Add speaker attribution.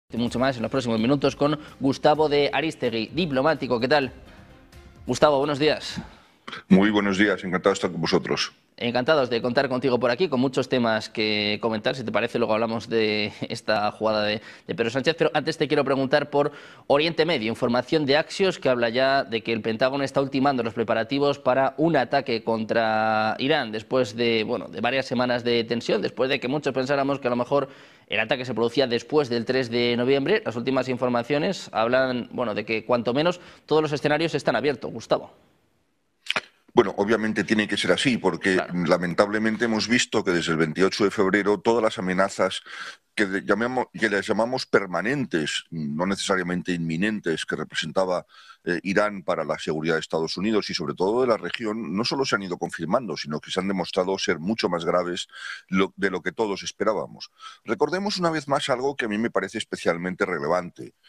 Speaker 1: Y mucho más en los próximos minutos con Gustavo de Arístegui, diplomático. ¿Qué tal? Gustavo, buenos días.
Speaker 2: Muy buenos días, encantado de estar con vosotros.
Speaker 1: Encantados de contar contigo por aquí, con muchos temas que comentar. Si te parece, luego hablamos de esta jugada de Pedro Sánchez. Pero antes te quiero preguntar por Oriente Medio. Información de Axios que habla ya de que el Pentágono está ultimando los preparativos para un ataque contra Irán después de, bueno, de varias semanas de tensión, después de que muchos pensáramos que a lo mejor el ataque se producía después del 3 de noviembre. Las últimas informaciones hablan, bueno, de que cuanto menos todos los escenarios están abiertos, Gustavo.
Speaker 2: Bueno, obviamente tiene que ser así, porque
Speaker 1: Claro.
Speaker 2: lamentablemente hemos visto que desde el 28 de febrero todas las amenazas que les llamamos permanentes, no necesariamente inminentes, que representaba Irán para la seguridad de Estados Unidos y sobre todo de la región, no solo se han ido confirmando, sino que se han demostrado ser mucho más graves de lo que todos esperábamos. Recordemos una vez más algo que a mí me parece especialmente relevante.